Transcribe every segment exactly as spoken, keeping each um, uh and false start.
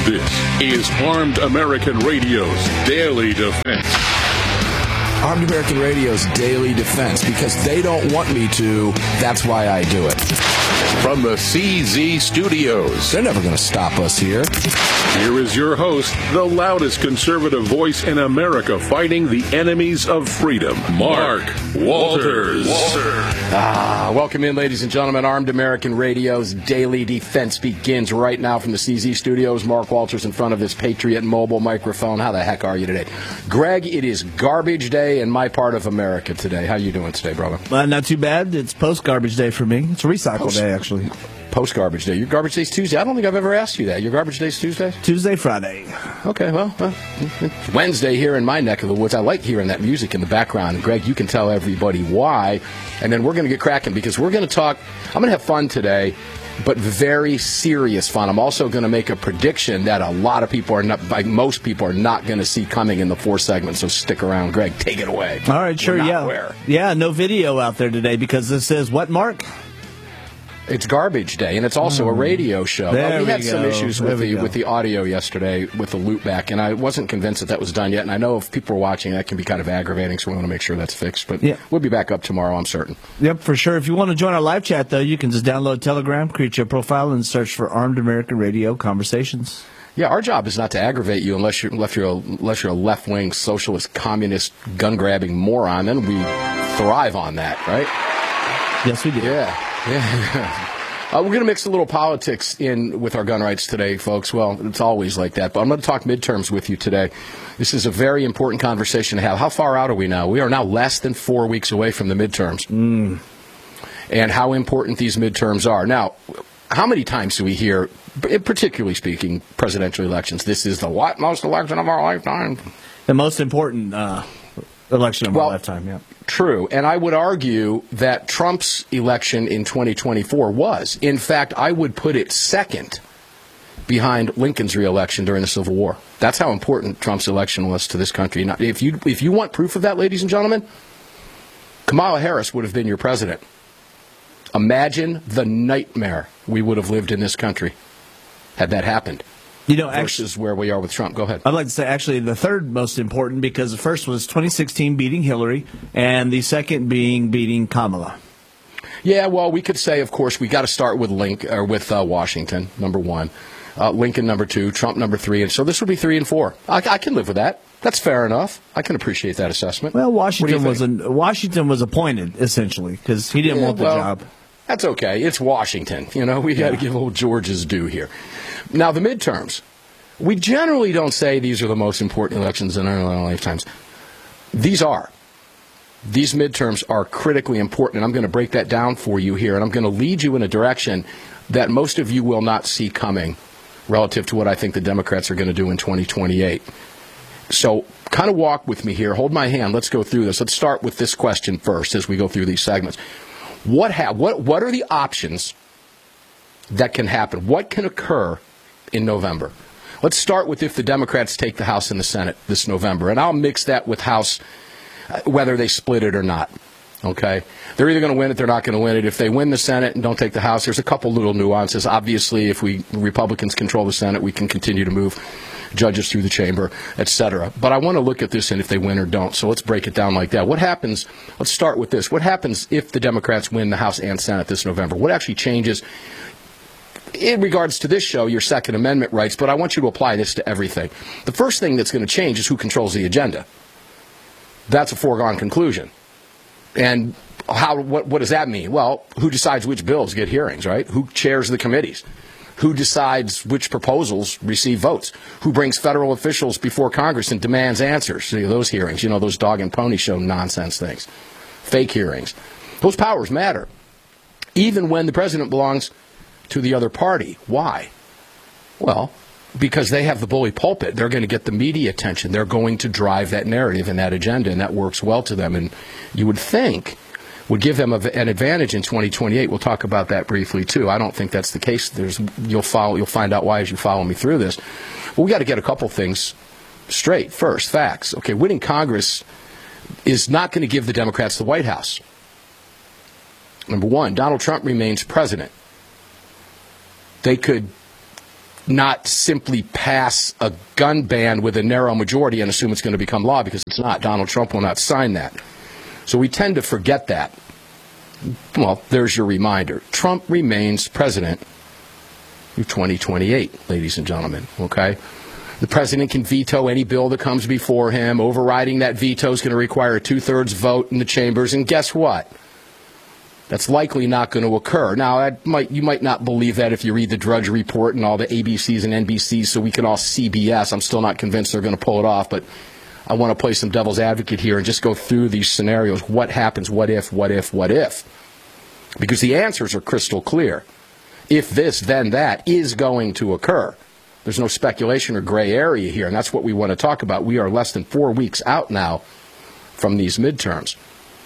This is Armed American Radio's Daily Defense. Armed American Radio's Daily Defense, because they don't want me to, that's why I do it. From the C Z Studios. They're never going to stop us here. Here is your host, the loudest conservative voice in America fighting the enemies of freedom, Mark Walters. Walter. Ah, welcome in, ladies and gentlemen. Armed American Radio's Daily Defense begins right now from the C Z Studios. Mark Walters in front of this Patriot mobile microphone. How the heck are you today? Greg, it is garbage day in my part of America today. How you doing today, brother? Uh, not too bad. It's post-garbage day for me. It's a recycle Post- day, actually. Post-garbage day. Your garbage day's Tuesday. I don't think I've ever asked you that. Your garbage day's Tuesday? Tuesday, Friday. Okay, well, well, it's Wednesday here in my neck of the woods. I like hearing that music in the background. And Greg, you can tell everybody why. And then we're going to get cracking because we're going to talk. I'm going to have fun today, but very serious fun. I'm also going to make a prediction that a lot of people are not, like most people are not going to see coming in the four segments. So stick around. Greg, take it away. All right, sure, yeah. Where. Yeah, no video out there today because this is what, Mark? It's garbage day, and it's also a radio show. There well, we, we had go. some issues There with we the go. with the audio yesterday with the loopback, and I wasn't convinced that that was done yet. And I know if people are watching, that can be kind of aggravating, so we want to make sure that's fixed. But Yeah. we'll be back up tomorrow, I'm certain. Yep, for sure. If you want to join our live chat, though, you can just download Telegram, create your profile, and search for Armed American Radio Conversations. Yeah, our job is not to aggravate you unless you're unless you're a, unless you're a left-wing, socialist, communist, gun-grabbing moron. Then we thrive on that, right? Yes, we do. Yeah, yeah. Uh, we're going to mix a little politics in with our gun rights today, folks. Well, it's always like that. But I'm going to talk midterms with you today. This is a very important conversation to have. How far out are we now? We are now less than four weeks away from the midterms. Mm. And how important these midterms are. Now, how many times do we hear, particularly speaking, presidential elections, this is the what? Most election of our lifetime? The most important uh, election of Well, our lifetime, yeah. True, and I would argue that Trump's election in twenty twenty-four was. In fact, I would put it second behind Lincoln's reelection during the Civil War. That's how important Trump's election was to this country. Now, if you if you want proof of that, ladies and gentlemen, Kamala Harris would have been your president. Imagine the nightmare we would have lived in this country had that happened. You know, actually, versus where we are with Trump. Go ahead. I'd like to say actually the third most important because the first was twenty sixteen beating Hillary and the second being beating Kamala. Yeah, well, we could say, of course, we got to start with Link or with uh, Washington, number one, uh, Lincoln number two, Trump number three, and so this would be three and four. I, I can live with that. That's fair enough. I can appreciate that assessment. Well, What do you Washington was think? an, Washington was appointed essentially because he didn't Yeah, want the well, job. That's okay. It's Washington. You know, we got to Yeah. give old George his due here. Now, the midterms. We generally don't say these are the most important elections in our lifetimes. These are. These midterms are critically important, and I'm going to break that down for you here, and I'm going to lead you in a direction that most of you will not see coming relative to what I think the Democrats are going to do in twenty twenty-eight. So kind of walk with me here. Hold my hand. Let's go through this. Let's start with this question first as we go through these segments. What ha- what what are the options that can happen? What can occur in November? Let's start with if the Democrats take the House and the Senate this November, and I'll mix that with House, uh, whether they split it or not. Okay? They're either going to win it, they're not going to win it. If they win the Senate and don't take the House, there's a couple little nuances. Obviously, if we Republicans control the Senate, we can continue to move judges through the chamber, et cetera. But I want to look at this and if they win or don't. So let's break it down like that. What happens, let's start with this. What happens if the Democrats win the House and Senate this November? What actually changes in regards to this show, your Second Amendment rights, but I want you to apply this to everything. The first thing that's going to change is who controls the agenda. That's a foregone conclusion. And how? What, what does that mean? Well, who decides which bills get hearings, right? Who chairs the committees? Who decides which proposals receive votes? Who brings federal officials before Congress and demands answers to those hearings? You know, those dog and pony show nonsense things. Fake hearings. Those powers matter. Even when the president belongs to the other party. Why? Well, because they have the bully pulpit. They're going to get the media attention. They're going to drive that narrative and that agenda, and that works well to them. And you would think would give them a, an advantage in twenty twenty-eight. We'll talk about that briefly, too. I don't think that's the case. There's, you'll, follow, you'll find out why as you follow me through this. But we got to get a couple things straight. First, facts. Okay, winning Congress is not going to give the Democrats the White House. Number one, Donald Trump remains president. They could not simply pass a gun ban with a narrow majority and assume it's going to become law, because it's not. Donald Trump will not sign that. So we tend to forget that. Well, there's your reminder. Trump remains president through twenty twenty-eight, ladies and gentlemen, okay? The president can veto any bill that comes before him. Overriding that veto is going to require a two-thirds vote in the chambers, and guess what? That's likely not going to occur. Now, that might, you might not believe that if you read the Drudge Report and all the A B Cs and N B Cs, so we can all C B S. I'm still not convinced they're going to pull it off, but I want to play some devil's advocate here and just go through these scenarios. What happens? What if? What if? What if? Because the answers are crystal clear. If this, then that is going to occur. There's no speculation or gray area here, and that's what we want to talk about. We are less than four weeks out now from these midterms.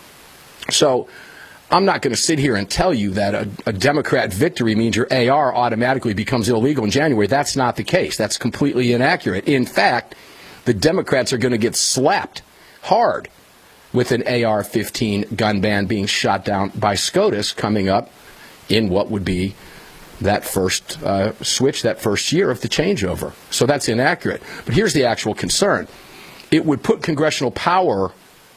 So I'm not going to sit here and tell you that a, a Democrat victory means your A R automatically becomes illegal in January. That's not the case. That's completely inaccurate. In fact, the Democrats are going to get slapped hard with an A R fifteen gun ban being shot down by SCOTUS coming up in what would be that first uh, switch, that first year of the changeover. So that's inaccurate. But here's the actual concern. It would put congressional power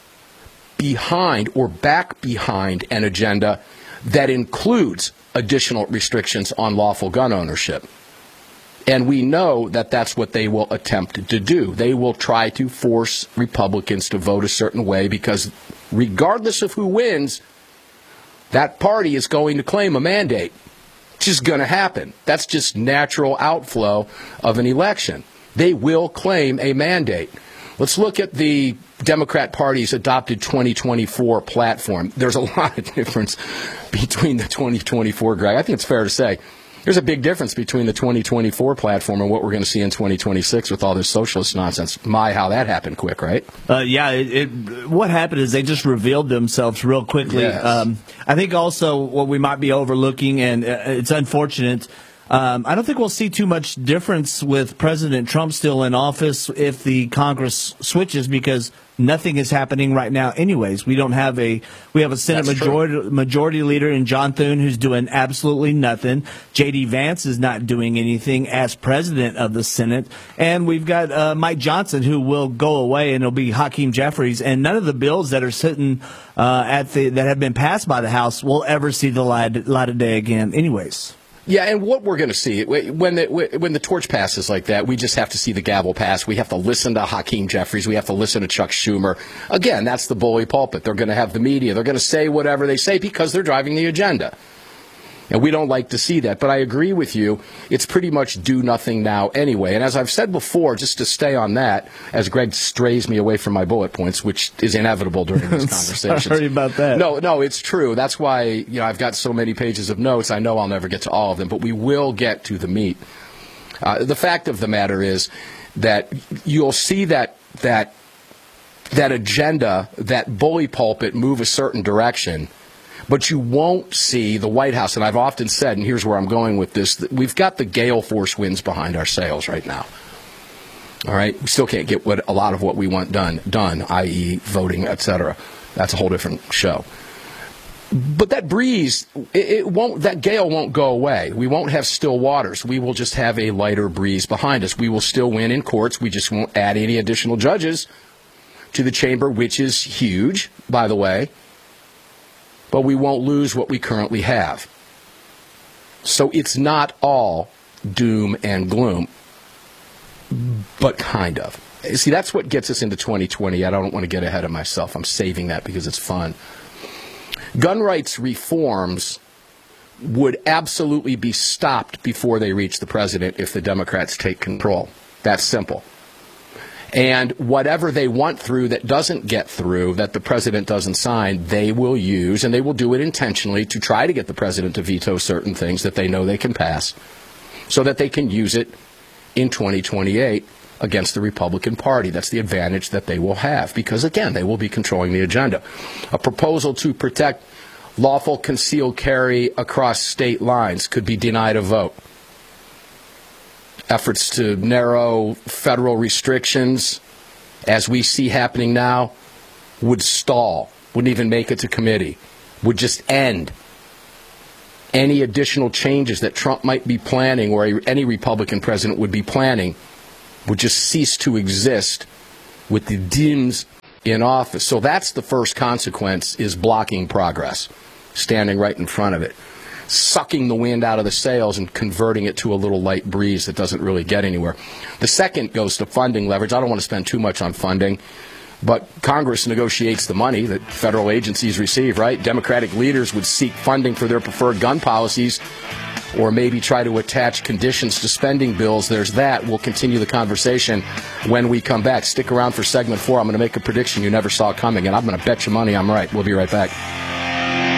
behind or back behind an agenda that includes additional restrictions on lawful gun ownership. And we know that that's what they will attempt to do. They will try to force Republicans to vote a certain way, because regardless of who wins, that party is going to claim a mandate. It's just going to happen. That's just natural outflow of an election. They will claim a mandate. Let's look at the Democrat Party's adopted twenty twenty-four platform. There's a lot of difference between the twenty twenty-four, Greg. I think it's fair to say there's a big difference between the twenty twenty-four platform and what we're going to see in twenty twenty-six with all this socialist nonsense. My, how that happened quick, right? Uh, yeah, it, it, what happened is they just revealed themselves real quickly. Yes. Um, I think also what we might be overlooking, and uh, it's unfortunate, um, I don't think we'll see too much difference with President Trump still in office if the Congress switches, because nothing is happening right now anyways. We don't have a we have a Senate majority majority leader in John Thune who's doing absolutely nothing. J D Vance is not doing anything as president of the Senate, and we've got uh, Mike Johnson who will go away, and it'll be Hakeem Jeffries, and none of the bills that are sitting uh, at the that have been passed by the House will ever see the light, light of day again anyways. Yeah, and what we're going to see, when the, when the torch passes like that, we just have to see the gavel pass. We have to listen to Hakeem Jeffries. We have to listen to Chuck Schumer. Again, that's the bully pulpit. They're going to have the media. They're going to say whatever they say because they're driving the agenda. And we don't like to see that. But I agree with you. It's pretty much do nothing now anyway. And as I've said before, just to stay on that, as Greg strays me away from my bullet points, which is inevitable during these conversations. Sorry about that. No, no, it's true. That's why, you know, I've got so many pages of notes. I know I'll never get to all of them, but we will get to the meat. Uh, the fact of the matter is that you'll see that that that agenda, that bully pulpit move a certain direction. But you won't see the White House, and I've often said, and here's where I'm going with this, that we've got the gale force winds behind our sails right now. All right? We still can't get what a lot of what we want done, done, that is voting, et cetera. That's a whole different show. But that breeze, it, it won't, that gale won't go away. We won't have still waters. We will just have a lighter breeze behind us. We will still win in courts. We just won't add any additional judges to the chamber, which is huge, by the way. But we won't lose what we currently have. So it's not all doom and gloom, but kind of. See, that's what gets us into twenty twenty. I don't want to get ahead of myself. I'm saving that because it's fun. Gun rights reforms would absolutely be stopped before they reach the president if the Democrats take control. That's simple. And whatever they want through that doesn't get through, that the president doesn't sign, they will use, and they will do it intentionally to try to get the president to veto certain things that they know they can pass so that they can use it in twenty twenty-eight against the Republican Party. That's the advantage that they will have because, again, they will be controlling the agenda. A proposal to protect lawful concealed carry across state lines could be denied a vote. Efforts to narrow federal restrictions, as we see happening now, would stall, wouldn't even make it to committee, would just end. any additional changes that Trump might be planning or any Republican president would be planning would just cease to exist with the Dems in office. So that's the first consequence, is blocking progress, standing right in front of it, sucking the wind out of the sails and converting it to a little light breeze that doesn't really get anywhere. The second goes to funding leverage. I don't want to spend too much on funding, but Congress negotiates the money that federal agencies receive, right? Democratic leaders would seek funding for their preferred gun policies, or maybe try to attach conditions to spending bills. There's that. We'll continue the conversation when we come back. Stick around for segment four. I'm going to make a prediction you never saw coming, and I'm going to bet you money I'm right. We'll be right back.